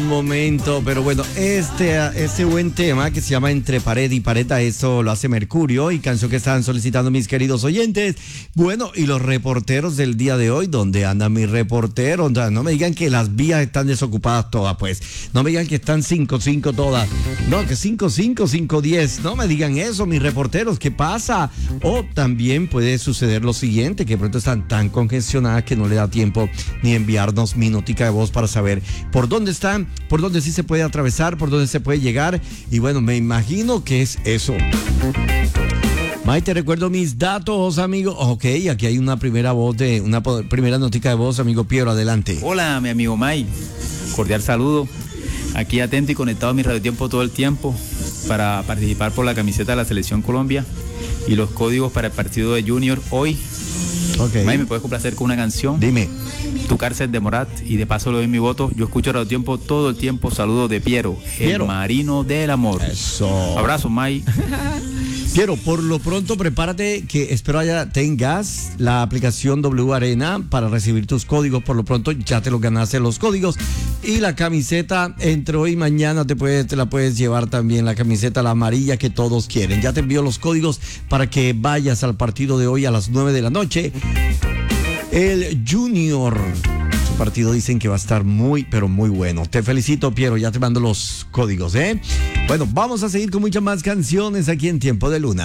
un momento, pero bueno, este buen tema que se llama Entre pared y pared, esto lo hace Mercurio y canción que están solicitando mis queridos oyentes. Bueno, y los reporteros del día de hoy, ¿dónde andan mis reporteros? No me digan que las vías están desocupadas todas, pues. No me digan que están 5-5 todas. No, que 5-5, 5-10. No me digan eso, mis reporteros, ¿qué pasa? O también puede suceder lo siguiente, que pronto están tan congestionadas que no le da tiempo ni enviarnos minutica de voz para saber por dónde están, por dónde sí se puede atravesar, por dónde se puede llegar. Y bueno, me imagino que es eso. May, te recuerdo mis datos, amigo. Ok, aquí hay una primera notica de voz, amigo Piero, adelante. Hola, mi amigo May. Cordial saludo. Aquí atento y conectado a mi Radio Tiempo todo el tiempo para participar por la camiseta de la Selección Colombia y los códigos para el partido de Junior hoy. Okay. May, ¿me puedes complacer con una canción? Dime. Tu cárcel de Morat, y de paso le doy mi voto. Yo escucho Radio Tiempo todo el tiempo. Saludos de Piero, el marino del amor. Eso. Abrazo, May. Piero, por lo pronto prepárate, que espero ya tengas la aplicación W Arena para recibir tus códigos. Por lo pronto ya te los ganaste los códigos. Y la camiseta, entre hoy y mañana te la puedes llevar también, la camiseta, la amarilla que todos quieren. Ya te envío los códigos para que vayas al partido de hoy a las 9 de la noche. El Junior, su partido dicen que va a estar muy, pero muy bueno. Te felicito, Piero, ya te mando los códigos, ¿eh? Bueno, vamos a seguir con muchas más canciones aquí en Tiempo de Luna.